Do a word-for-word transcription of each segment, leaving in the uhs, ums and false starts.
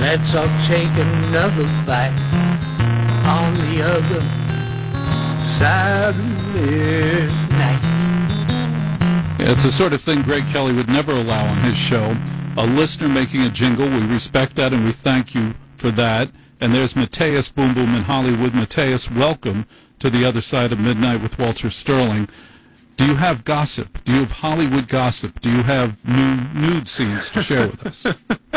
Let's all take another bite on the other side of midnight. Yeah, it's the sort of thing Greg Kelly would never allow on his show. A listener making a jingle, we respect that and we thank you for that. And there's Mateus Boom Boom in Hollywood. Mateus, welcome to the other side of midnight with Walter Sterling. Do you have gossip? Do you have Hollywood gossip? Do you have new nude scenes to share with us?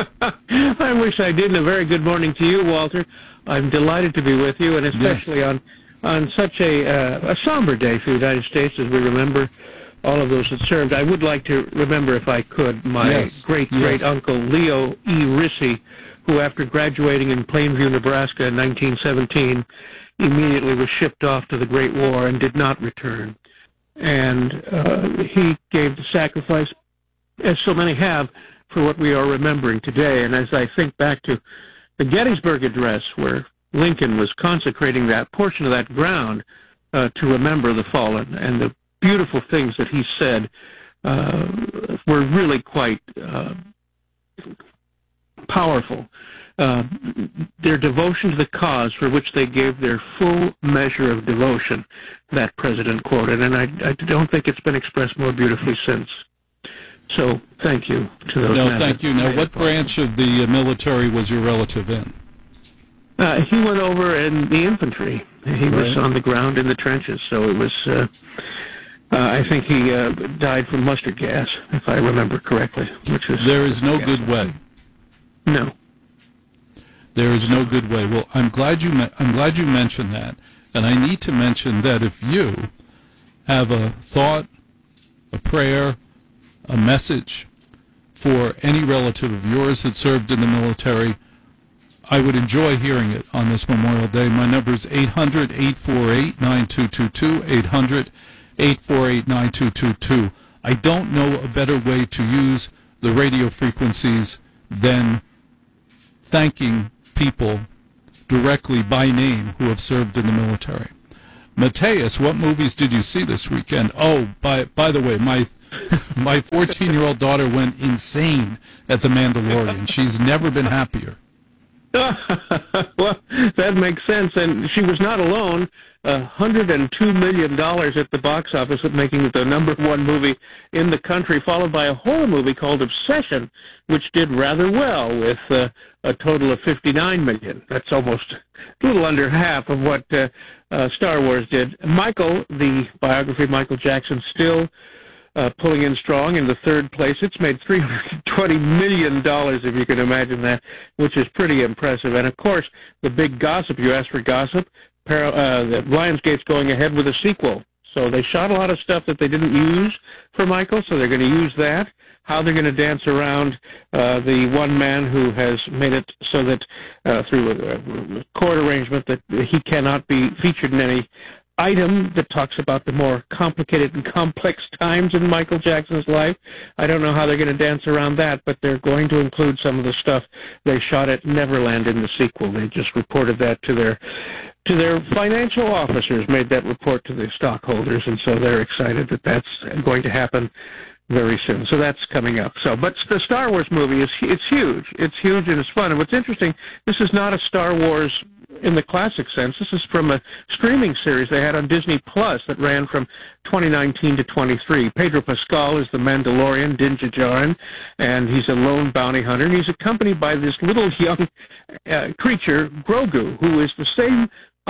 I wish I did. And a very good morning to you, Walter. I'm delighted to be with you, and especially yes. on on such a uh, a somber day for the United States as we remember all of those that served. I would like to remember, if I could, my yes. great-great yes. uncle Leo E. Rissy, who, after graduating in Plainview, Nebraska in nineteen seventeen, immediately was shipped off to the Great War and did not return. And uh, he gave the sacrifice, as so many have, for what we are remembering today. And as I think back to the Gettysburg Address, where Lincoln was consecrating that portion of that ground uh, to remember the fallen, and the beautiful things that he said uh, were really quite uh, powerful. Uh, their devotion to the cause for which they gave their full measure of devotion, that president quoted, and I, I don't think it's been expressed more beautifully since. So thank you to those No, men. thank you. Now, what branch of the uh, military was your relative in? Uh, he went over in the infantry. He right. was on the ground in the trenches, so it was... Uh, Uh, I think he uh, died from mustard gas, if I remember correctly. Which is there is no good way. No. There is no good way. Well, I'm glad you me- I'm glad you mentioned that, and I need to mention that if you have a thought, a prayer, a message for any relative of yours that served in the military, I would enjoy hearing it on this Memorial Day. My number is eight hundred, eight four eight, nine two two two, eight hundred, eight four eight, nine two two two. I don't know a better way to use the radio frequencies than thanking people directly by name who have served in the military. Mateus, what movies did you see this weekend? Oh, by by the way, my my fourteen-year-old daughter went insane at The Mandalorian. She's never been happier. Well, that makes sense, and she was not alone. one hundred two million dollars at the box office, making it the number one movie in the country, followed by a horror movie called Obsession, which did rather well with uh, a total of fifty-nine million dollars. That's almost a little under half of what uh, uh, Star Wars did. Michael, the biography of Michael Jackson, still Uh, pulling in strong in the third place. It's made three hundred twenty million dollars, if you can imagine that, which is pretty impressive. And, of course, the big gossip, you asked for gossip, Para, uh, the Lionsgate's going ahead with a sequel. So they shot a lot of stuff that they didn't use for Michael, so they're going to use that. How they're going to dance around uh, the one man who has made it so that, uh, through a, a court arrangement, that he cannot be featured in any item that talks about the more complicated and complex times in Michael Jackson's life. I don't know how they're going to dance around that, but they're going to include some of the stuff they shot at Neverland in the sequel. They just reported that to their to their financial officers, made that report to the stockholders, and so they're excited that that's going to happen very soon. So that's coming up. So, but the Star Wars movie is it's huge. It's huge and it's fun. And what's interesting, this is not a Star Wars in the classic sense. This is from a streaming series they had on Disney Plus that ran from twenty nineteen to twenty-three. Pedro Pascal is the Mandalorian, Din Djarin, and he's a lone bounty hunter, and he's accompanied by this little young uh, creature, Grogu, who is the same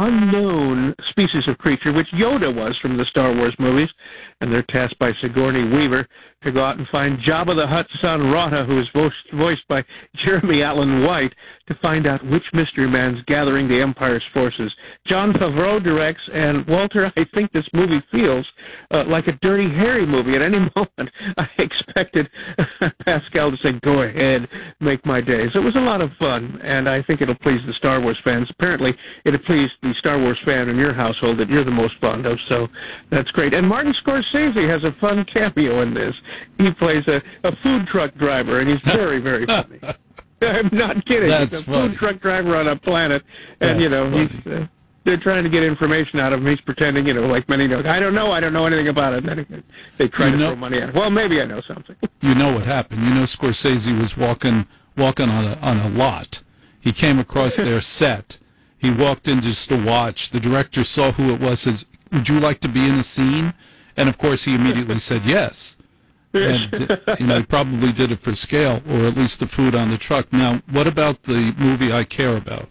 unknown species of creature which Yoda was from the Star Wars movies, and they're tasked by Sigourney Weaver to go out and find Jabba the Hutt's son, Rata, who is voiced, voiced by Jeremy Allen White, to find out which mystery man's gathering the Empire's forces. Jon Favreau directs, and Walter, I think this movie feels uh, like a Dirty Harry movie. At any moment, I expected Pascal to say, go ahead, make my day. So it was a lot of fun, and I think it'll please the Star Wars fans. Apparently, it'll please the Star Wars fan in your household that you're the most fond of, so that's great. And Martin Scorsese has a fun cameo in this. He plays a, a food truck driver, and he's very, very funny. I'm not kidding. That's he's a funny. food truck driver on a planet, and, That's you know, funny. he's... Uh, they're trying to get information out of him. He's pretending, you know, like many know. I don't know. I don't know anything about it. And then they try You to know, throw money at him. Well, maybe I know something. You know what happened. You know Scorsese was walking walking on a on a lot He came across their set. He walked in just to watch. The director saw who it was, says, "Would you like to be in a scene?" And, of course, he immediately said yes. And, uh, you know, he probably did it for scale, or at least the food on the truck. Now, what about the movie I Care About?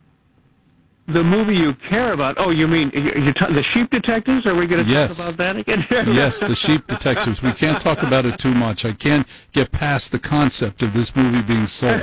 The movie you care about? Oh, you mean you, you t- the Sheep Detectives? Are we going to Yes. talk about that again? Yes, the Sheep Detectives. We can't talk about it too much. I can't get past the concept of this movie being sold.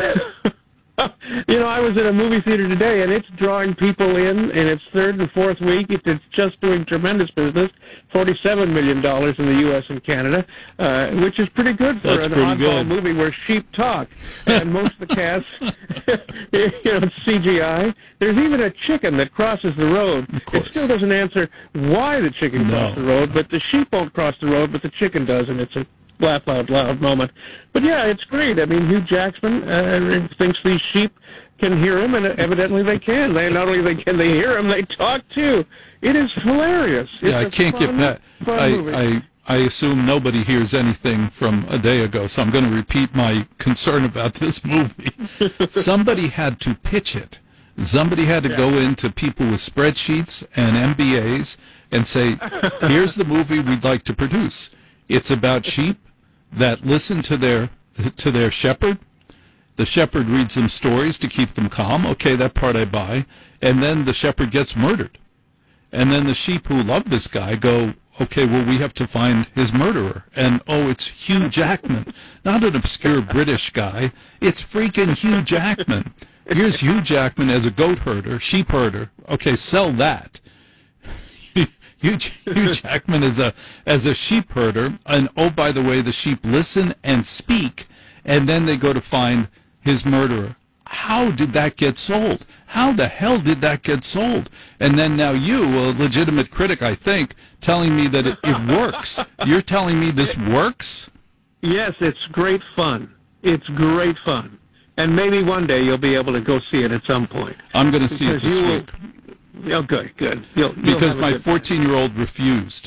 You know, I was in a movie theater today, and it's drawing people in in its third and fourth week. It's, it's just doing tremendous business, forty-seven million dollars in the U S and Canada, uh, which is pretty good for That's an pretty oddball good. movie where sheep talk. And most of the cast, you know, it's C G I. There's even a chicken that crosses the road. It still doesn't answer why the chicken No. crossed the road, but the sheep won't cross the road, but the chicken does, and it's a laugh out loud moment. But yeah, it's great. I mean, Hugh Jackman uh, thinks these sheep can hear him, and evidently they can. They not only they can they hear him, they talk too. It is hilarious. It's Yeah, I a can't fun, get fun that. movie. I, I, I assume nobody hears anything from a day ago, so I'm going to repeat my concern about this movie. Somebody had to pitch it. Somebody had to Yeah. go into people with spreadsheets and M B As and say, here's the movie we'd like to produce. It's about sheep that listen to their to their shepherd. The shepherd reads them stories to keep them calm. Okay, that part I buy. And then the shepherd gets murdered. And then the sheep who love this guy go, okay, well, we have to find his murderer. And, oh, it's Hugh Jackman. Not an obscure British guy. It's freaking Hugh Jackman. Here's Hugh Jackman as a goat herder, sheep herder. Okay, sell that. Hugh, Hugh Jackman is a as a sheep herder, and oh, by the way, the sheep listen and speak, and then they go to find his murderer. How did that get sold? How the hell did that get sold? And then now you, a legitimate critic, I think, telling me that it, it works. You're telling me this works? Yes, it's great fun. It's great fun. And maybe one day you'll be able to go see it at some point. I'm going to see it Because you this will- week. Oh, good, good. You'll, you'll Because have a my good- fourteen-year-old refused.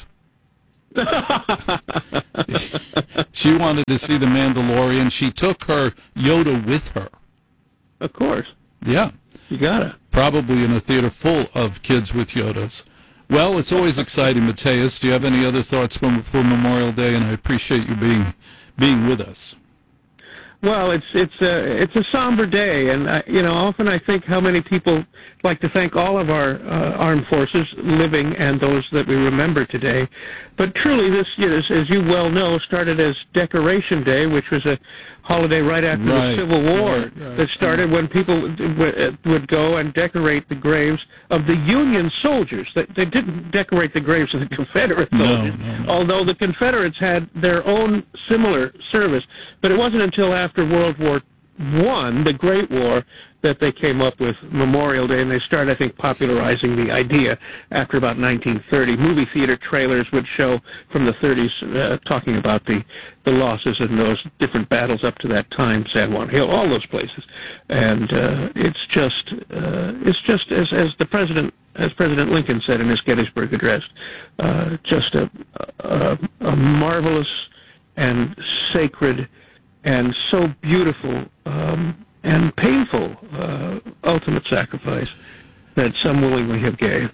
She wanted to see The Mandalorian. She took her Yoda with her. Of course. Yeah, You gotta. probably in a theater full of kids with Yodas. Well, it's always exciting, Mateus. Do you have any other thoughts for, for Memorial Day? And I appreciate you being being with us. Well, it's it's a it's a somber day, and I, you know, often I think how many people like to thank all of our uh, armed forces, living and those that we remember today. But truly, this, you know, as, as you well know, started as Decoration Day, which was a holiday right after Right, the Civil War right, right. that started when people would, would go and decorate the graves of the Union soldiers. They, they didn't decorate the graves of the Confederate No, soldiers, no, no. although the Confederates had their own similar service. But it wasn't until after World War One, the Great War, that they came up with Memorial Day, and they started, I think, popularizing the idea after about nineteen thirty. Movie theater trailers would show from the thirties uh, talking about the, the losses in those different battles up to that time, San Juan Hill, all those places. And uh, it's just, uh, it's just as, as the president as President Lincoln said in his Gettysburg Address, uh, just a, a, a marvelous and sacred and so beautiful um, and painful uh, ultimate sacrifice that some willingly have gave.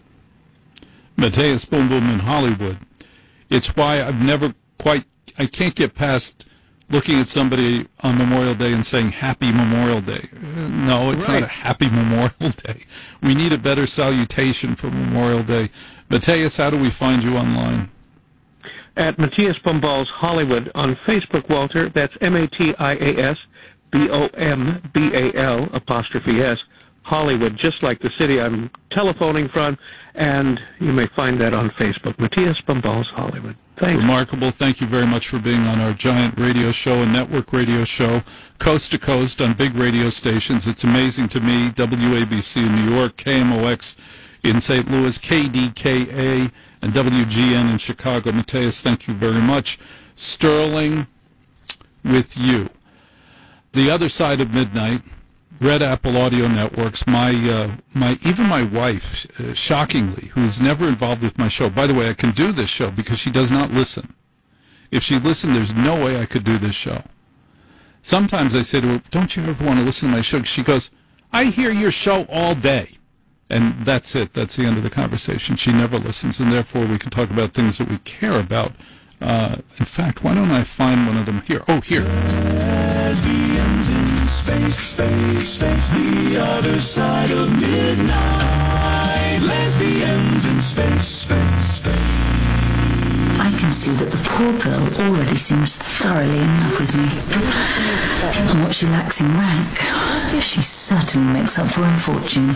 Mateus Boom Boom in Hollywood. It's why I've never quite, I can't get past looking at somebody on Memorial Day and saying Happy Memorial Day. Uh, No, it's Right. not a Happy Memorial Day. We need a better salutation for Memorial Day. Mateus, how do we find you online? At Matthias Bombals Hollywood on Facebook, Walter. That's M A T I A S B O M B A L apostrophe S, Hollywood, just like the city I'm telephoning from, and you may find that on Facebook, Matthias Bombals Hollywood. Thanks. Remarkable. Thank you very much for being on our giant radio show and network radio show, coast to coast on big radio stations. It's amazing to me. W A B C in New York, K M O X in Saint Louis, K D K A, and W G N in Chicago. Mateus, thank you very much. Sterling, with you. The Other Side of Midnight, Red Apple Audio Networks, my, uh, my even my wife, uh, shockingly, who's never involved with my show. By the way, I can do this show because she does not listen. If she listened, there's no way I could do this show. Sometimes I say to her, don't you ever want to listen to my show? She goes, I hear your show all day. And that's it. That's the end of the conversation. She never listens, and therefore we can talk about things that we care about. Uh, in fact, why don't I find one of them here? Oh, here. Lesbians in space, space, space, the other side of midnight. Lesbians in space, space, space. I can see that the poor girl already seems thoroughly in love with me. And what she lacks in rank, she certainly makes up for in fortune.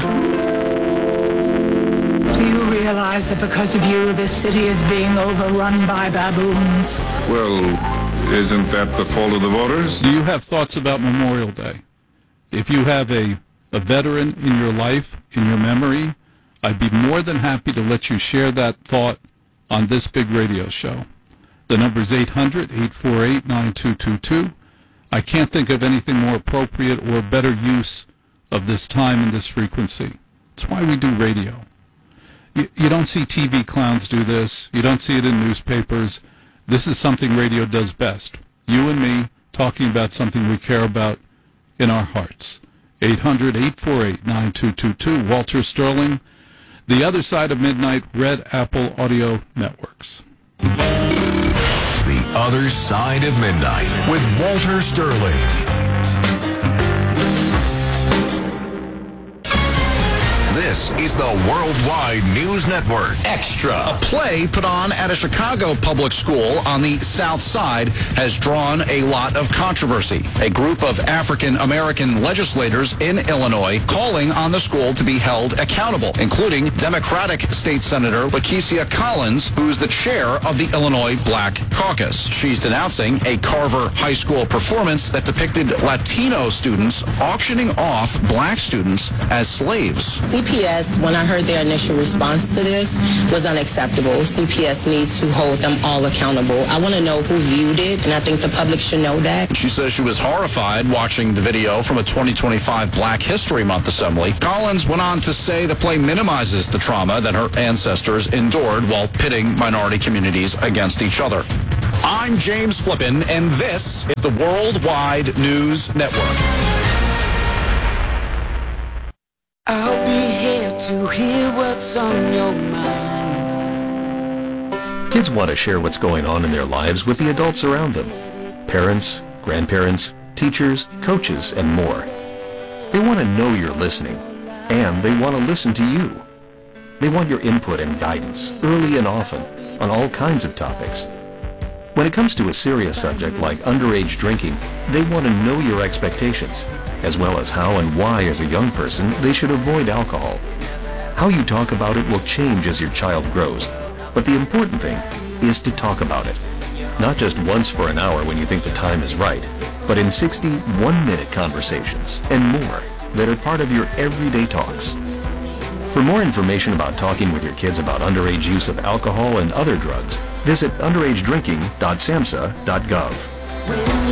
Do you realize that because of you, this city is being overrun by baboons? Well, isn't that the fault of the voters? Do you have thoughts about Memorial Day? If you have a, a veteran in your life, in your memory, I'd be more than happy to let you share that thought on this big radio show. The number is eight hundred, eight four eight, nine two two two. I can't think of anything more appropriate or better use of this time and this frequency. That's why we do radio. You, you don't see T V clowns do this. You don't see it in newspapers. This is something radio does best. You and me talking about something we care about in our hearts. eight hundred, eight four eight, nine two two two. Walter Sterling, The Other Side of Midnight, Red Apple Audio Networks. The Other Side of Midnight with Walter Sterling. This is the Worldwide News Network. Extra. A play put on at a Chicago public school on the South Side has drawn a lot of controversy. A group of African-American legislators in Illinois calling on the school to be held accountable, including Democratic State Senator Lakeisha Collins, who's the chair of the Illinois Black Caucus. She's denouncing a Carver High School performance that depicted Latino students auctioning off black students as slaves. C P S, when I heard their initial response to this, was unacceptable. C P S needs to hold them all accountable. I want to know who viewed it, and I think the public should know that. She says she was horrified watching the video from a twenty twenty-five Black History Month assembly. Collins went on to say the play minimizes the trauma that her ancestors endured while pitting minority communities against each other. I'm James Flippin, and this is the Worldwide News Network. I'll be here to hear what's on your mind. Kids want to share what's going on in their lives with the adults around them. Parents, grandparents, teachers, coaches, and more. They want to know you're listening, and they want to listen to you. They want your input and guidance, early and often, on all kinds of topics. When it comes to a serious subject like underage drinking, they want to know your expectations, as well as how and why as a young person they should avoid alcohol. How you talk about it will change as your child grows, but the important thing is to talk about it. Not just once for an hour when you think the time is right, but in sixty one-minute conversations and more that are part of your everyday talks. For more information about talking with your kids about underage use of alcohol and other drugs, visit underage drinking dot samhsa dot gov.